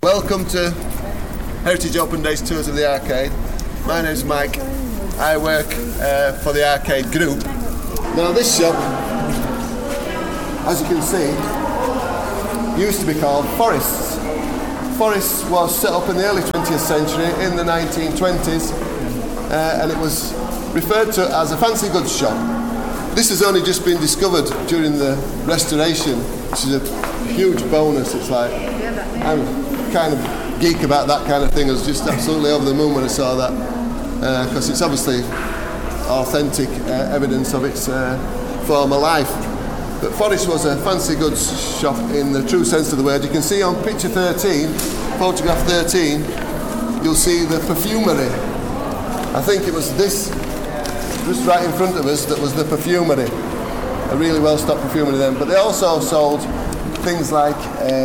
Welcome to Heritage Open Days Tours of the Arcade. My name's Mike. I work for the Arcade Group. Now this shop, as you can see, used to be called Forrest's. Forrest's was set up in the early 20th century, in the 1920s, and it was referred to as a fancy goods shop. This has only just been discovered during the restoration, which is a huge bonus. It's like, I'm kind of geek about that kind of thing. I was just absolutely over the moon when I saw that, because it's obviously authentic evidence of its former life. But Forrest was a fancy goods shop in the true sense of the word. You can see on picture 13, photograph 13, you'll see the perfumery. I think it was this, just right in front of us, that was the perfumery. A really well-stocked perfumery then. But they also sold things like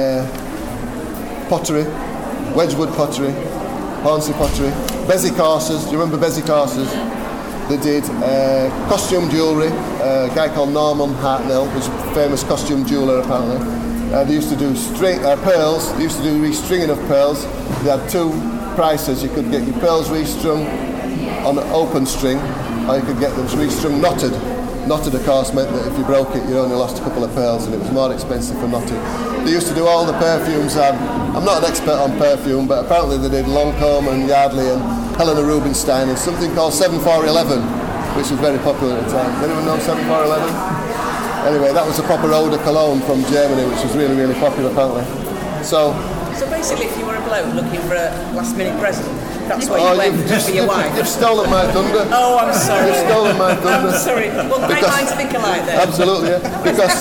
pottery, Wedgwood pottery, Hornsey pottery, Bezzy coursers. Do you remember Bezzy coursers? They did costume jewellery. A guy called Norman Hartnell was a famous costume jeweller apparently. They used to do pearls. They used to do restringing of pearls. They had two prices. You could get your pearls restrung on an open string, or you could get them restrung knotted. Knotted, of course, meant that if you broke it, you only lost a couple of pearls, and it was more expensive for knotted. They used to do all the perfumes. I'm not an expert on perfume, but apparently they did Lancôme and Yardley and Helena Rubinstein and something called 7411, which was very popular at the time. Does anyone know 7411? Anyway, that was a proper eau de cologne from Germany, which was really, really popular apparently. So basically, if you were a bloke looking for a last-minute present, that's where you went for your wife. You've stolen my thunder. Oh, I'm sorry. You've stolen my thunder. I'm sorry. Well, great minds think alike then. Absolutely, yeah. Because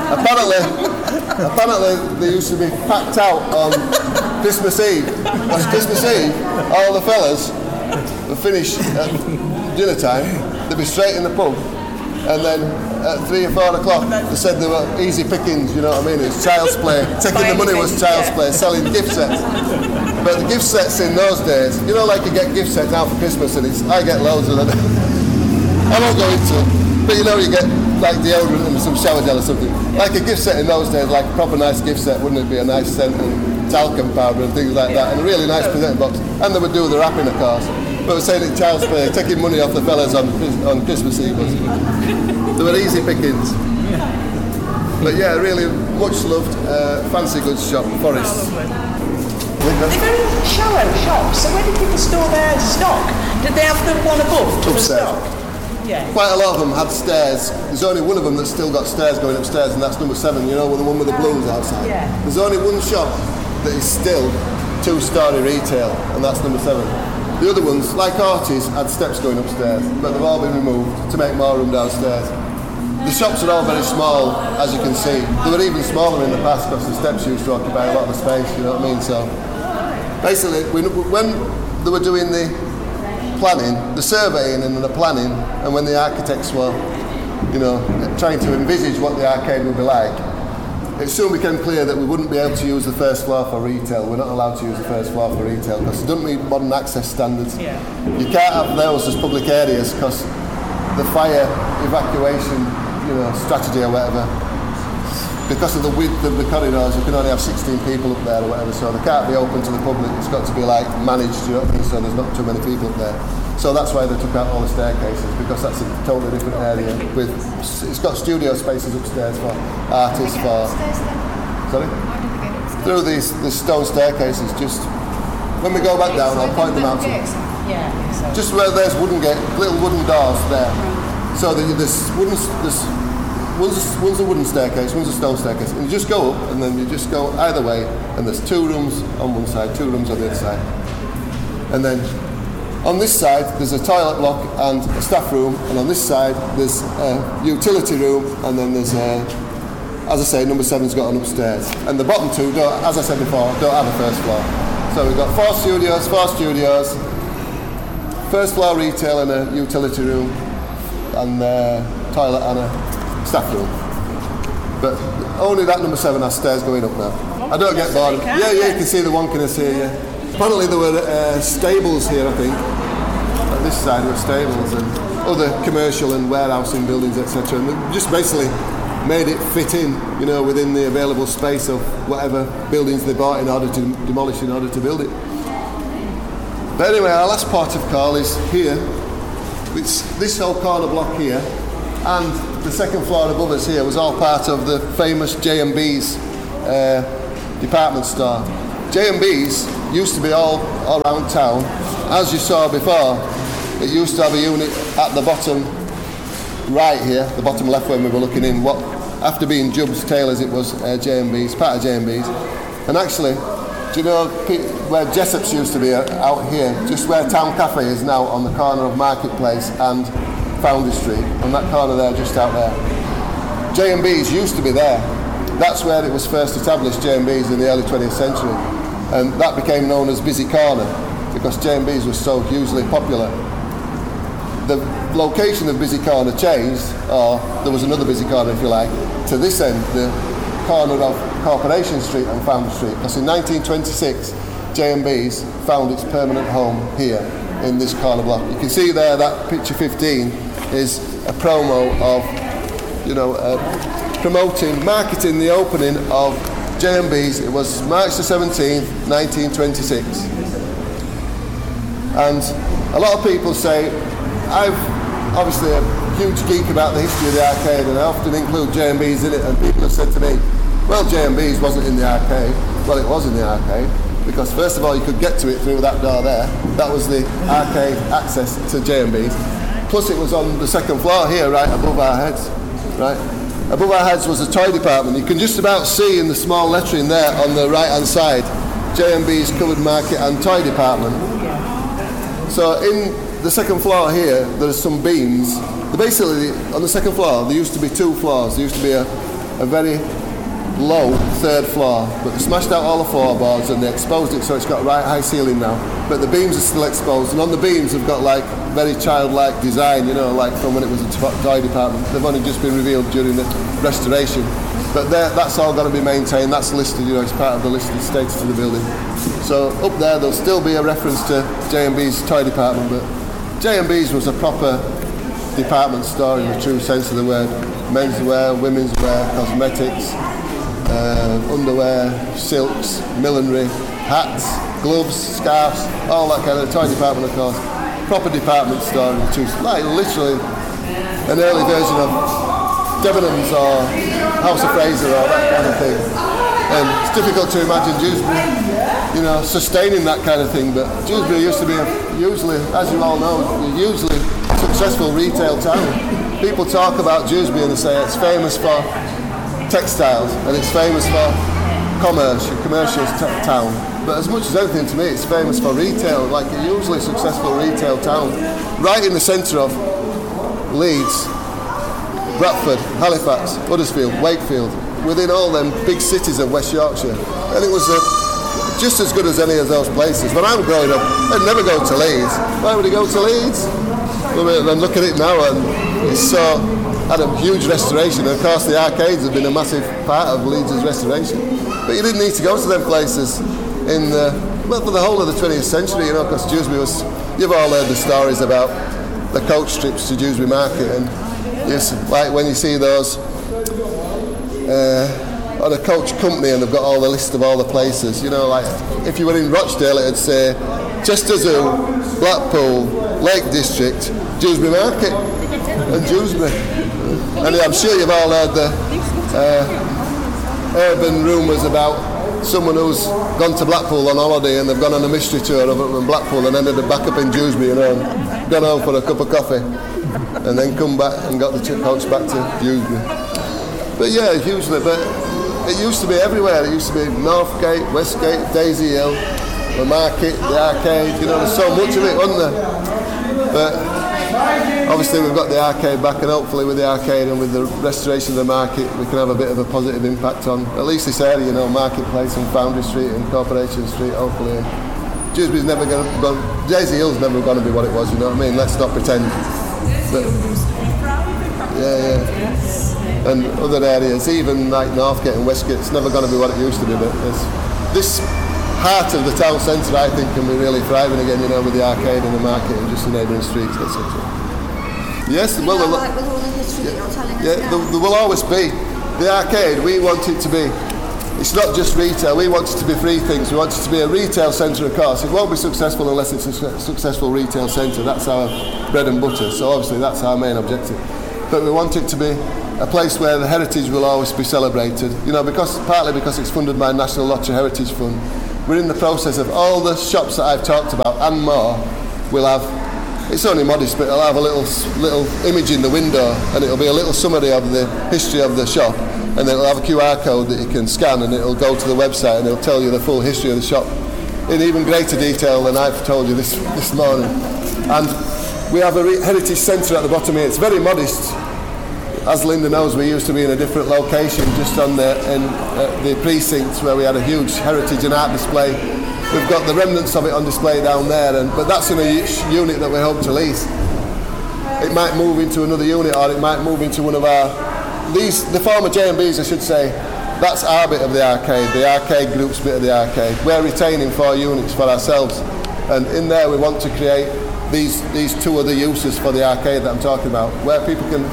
apparently they used to be packed out on Christmas Eve. On Christmas Eve, all the fellas would finish at dinner time. They'd be straight in the pub, and then at 3 or 4 o'clock, they said they were easy pickings, you know what I mean? It was child's play. Taking the money was child's play, selling gift sets. But the gift sets in those days, you know, like you get gift sets out for Christmas, and I get loads of them. I won't go into it, but you know, you get like deodorant and some shower gel or something. Like a gift set in those days, like a proper nice gift set, wouldn't it be? A nice scent and talcum powder and things like that, and a really nice presenting box. And they would do the wrapping, of course. But we're saying it child's play, taking money off the fellas on Christmas Eve. They were easy pickings. But yeah, really much loved fancy goods shop, Forrest. They're very shallow shops, so where did people store their stock? Did they have the one above to the stock? Yeah. Quite a lot of them had stairs. There's only one of them that's still got stairs going upstairs, and that's number 7, you know, the one with the blues outside. Yeah. There's only one shop that is still 2-storey retail, and that's number 7. The other ones, like Artie's, had steps going upstairs, but they've all been removed to make more room downstairs. The shops are all very small, as you can see. They were even smaller in the past because the steps used to occupy a lot of the space, you know what I mean? So basically, when they were doing the planning, the surveying and the planning, and when the architects were, you know, trying to envisage what the arcade would be like, it soon became clear that we wouldn't be able to use the first floor for retail. We're not allowed to use the first floor for retail because it doesn't meet modern access standards. Yeah. You can't have those as public areas because the fire evacuation, you know, strategy or whatever, because of the width of the corridors, you can only have 16 people up there or whatever, so they can't be open to the public. It's got to be like managed, you know what I mean, so there's not too many people up there. So that's why they took out all the staircases, because that's a totally different area. It's got studio spaces upstairs for artists, for... Sorry? Through these stone staircases, just... When we go back down, I'll point them out to you. Yeah. Just where there's little wooden doors there. So there's one's a wooden staircase, one's a stone staircase, and you just go up, and then you just go either way, and there's 2 rooms on one side, 2 rooms on the other side. And then on this side, there's a toilet block and a staff room, and on this side, there's a utility room, and then there's as I say, number 7's got an upstairs. And the bottom 2, as I said before, don't have a first floor. So we've got 4 studios, first floor retail and a utility room, and toilet and a staff room. But only that number 7 has stairs going up now. I don't get bored. Yeah, you can see the wonkiness here, yeah. Apparently there were stables here, I think. At this side were stables and other commercial and warehousing buildings, etc. And just basically made it fit in, you know, within the available space of whatever buildings they bought in order to demolish in order to build it. But anyway, our last part of call is here. It's this whole corner block here, and the second floor above us here was all part of the famous J&B's department store. J&B's used to be all around town. As you saw before, it used to have a unit at the bottom right here, the bottom left when we were looking in. What, after being Jubbs Taylors, it was J&B's, part of J&B's. And actually, do you know where Jessop's used to be out here, just where Town Cafe is now, on the corner of Marketplace and Foundry Street, on that corner there, just out there. J&B's used to be there. That's where it was first established, J&B's, in the early 20th century. And that became known as Busy Corner because J&B's was so hugely popular. The location of Busy Corner changed, or there was another Busy Corner if you like, to this end, the corner of Corporation Street and Foundry Street. Because in 1926, J&B's found its permanent home here in this corner block. You can see there that picture 15 is a promo of, you know, marketing the opening of J&B's. It was March the 17th, 1926. And a lot of people say, I'm obviously a huge geek about the history of the arcade, and I often include J&B's in it, and people have said to me, well, J&B's wasn't in the arcade. Well, it was in the arcade, because first of all, you could get to it through that door there. That was the arcade access to J&B's. Plus it was on the second floor here, right above our heads, right? Above our heads was the toy department. You can just about see in the small lettering there on the right-hand side, J&B's Covered Market and Toy Department. So in the second floor here, there's some beams. Basically, on the second floor, there used to be two floors. There used to be a very low third floor, but they smashed out all the floorboards and they exposed it, so it's got right high ceiling now. But the beams are still exposed, and on the beams they've got like very childlike design, you know, like from when it was a toy department. They've only just been revealed during the restoration. But that's all going to be maintained. That's listed, you know, it's part of the listed status of the building. So up there'll still be a reference to J&B's toy department, but J&B's was a proper department store in the true sense of the word. Menswear, women's wear, cosmetics, underwear, silks, millinery, hats, gloves, scarves, all that kind of toy department, of course. Proper department store in the true, like literally an early version of Debenhams or House of Fraser or that kind of thing. And it's difficult to imagine Dewsbury, you know, sustaining that kind of thing, but Dewsbury used to be usually, as you all know, a hugely successful retail town. People talk about Dewsbury and they say it's famous for textiles and it's famous for commercial town. But as much as anything to me, it's famous for retail, like a hugely successful retail town. Right in the centre of Leeds, Bradford, Halifax, Huddersfield, Wakefield, within all them big cities of West Yorkshire. And it was just as good as any of those places. When I was growing up, I'd never go to Leeds. Why would I go to Leeds? And then look at it now, and it's so had a huge restoration. And of course, the arcades have been a massive part of Leeds' restoration. But you didn't need to go to them places in for the whole of the 20th century, you know, because Dewsbury was. You've all heard the stories about the coach trips to Dewsbury Market, and yes, like when you see those on a coach company, and they've got all the list of all the places. You know, like if you were in Rochdale, it'd say Chester Zoo, Blackpool, Lake District, Dewsbury Market, and Dewsbury. And I'm sure you've all heard the urban rumours about someone who's gone to Blackpool on holiday and they've gone on a mystery tour of Blackpool and ended up back up in Dewsbury, you know, and gone home for a cup of coffee and then come back and got the coach back to Dewsbury. But yeah, hugely, but it used to be everywhere. It used to be Northgate, Westgate, Daisy Hill, the market, the arcade, you know, there's so much of it, wasn't there? But obviously we've got the arcade back, and hopefully with the arcade and with the restoration of the market we can have a bit of a positive impact on at least this area, you know, Marketplace and Foundry Street and Corporation Street, hopefully. Dewsbury's never going to go, Daisy Hill's never going to be what it was, you know what I mean? Let's not pretend. But, yeah. And other areas, even like Northgate and Westgate, it's never going to be what it used to be, but this heart of the town centre, I think, can be really thriving again, you know, with the arcade and the market and just the neighbouring streets, etc. Yes, well, like with all the history that you're telling us now. There will always be the arcade, we want it to be, it's not just retail, we want it to be three things. We want it to be a retail centre, of course. It won't be successful unless it's a successful retail centre. That's our bread and butter, so obviously that's our main objective. But we want it to be a place where the heritage will always be celebrated. You know, partly because it's funded by National Lottery Heritage Fund. We're in the process of all the shops that I've talked about and more will have, it's only modest, but it'll have a little image in the window, and it'll be a little summary of the history of the shop, and it'll have a QR code that you can scan, and it'll go to the website and it'll tell you the full history of the shop in even greater detail than I've told you this morning. And we have a heritage centre at the bottom here. It's very modest. As Linda knows, we used to be in a different location, just on the precincts where we had a huge heritage and art display. We've got the remnants of it on display down there, but that's in a unit that we hope to lease. It might move into another unit, or it might move into one of the former J&Bs, I should say. That's our bit of the arcade group's bit of the arcade. We're retaining 4 units for ourselves, and in there we want to create these 2 other uses for the arcade that I'm talking about, where people can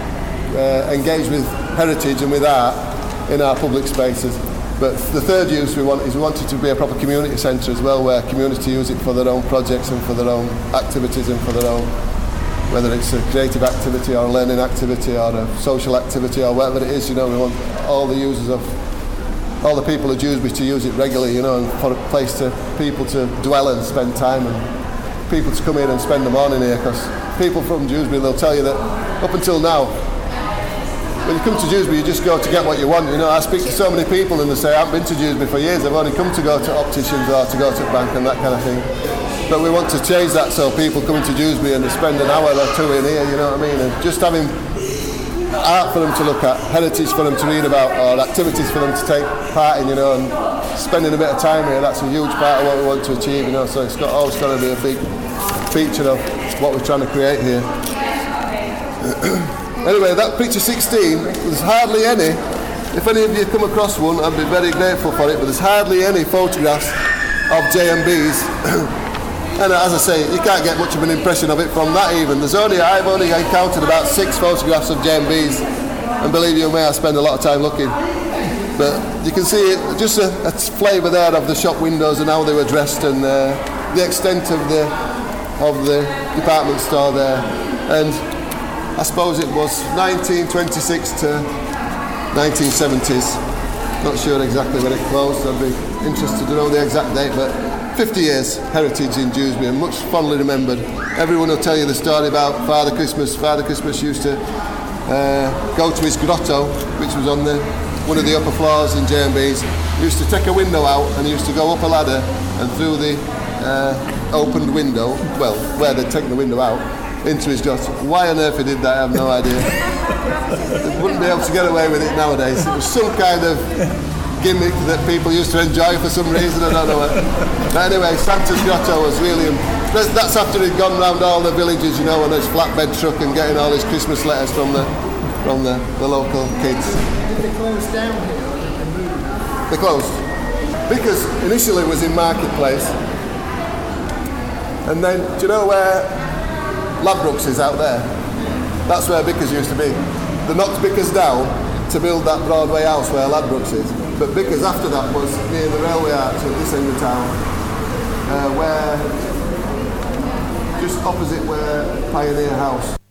engage with heritage and with art in our public spaces. But the third use we want it to be a proper community centre as well, where community use it for their own projects and for their own activities and for their own, whether it's a creative activity or a learning activity or a social activity or whatever it is. You know, we want all the users all the people of Dewsbury to use it regularly, you know, and for a place to people to dwell and spend time, and people to come in and spend the morning here, because people from Dewsbury, they'll tell you that up until now, when you come to Dewsbury, you just go to get what you want. You know, I speak to so many people and they say, I haven't been to Dewsbury for years, I've only come to go to opticians or to go to the bank and that kind of thing. But we want to change that so people come into Dewsbury and they spend an hour or 2 in here, you know what I mean? And just having art for them to look at, heritage for them to read about, or activities for them to take part in, you know, and spending a bit of time here, that's a huge part of what we want to achieve, you know, so it's always got to be a big feature of what we're trying to create here. Anyway, that picture 16, there's hardly any, if any of you come across one, I'd be very grateful for it, but there's hardly any photographs of J&Bs. And as I say, you can't get much of an impression of it from that even. I've only encountered about 6 photographs of J&Bs, and believe you me, I spend a lot of time looking. But you can see it, just a flavour there of the shop windows and how they were dressed, and the extent of the department store there. And I suppose it was 1926 to 1970s. Not sure exactly when it closed. I'd be interested to know the exact date, but 50 years heritage in Dewsbury, and much fondly remembered. Everyone will tell you the story about Father Christmas. Father Christmas used to go to his grotto, which was on one of the upper floors in J&B's. He used to take a window out, and he used to go up a ladder and through the opened window, well, where they'd taken the window out, into his grotto. Why on earth he did that, I have no idea. They wouldn't be able to get away with it nowadays. It was some kind of gimmick that people used to enjoy for some reason, I don't know what. But anyway, Santa's grotto was really, that's after he'd gone round all the villages, you know, on his flatbed truck and getting all his Christmas letters from the local kids. Did they close down here, or did they move? They closed. Vickers initially was in Marketplace, and then, do you know where Ladbrokes is out there? That's where Vickers used to be. They knocked Vickers down to build that Broadway house where Ladbrokes is. But Vickers after that was near the railway arch at this end of town, where just opposite where Pioneer House.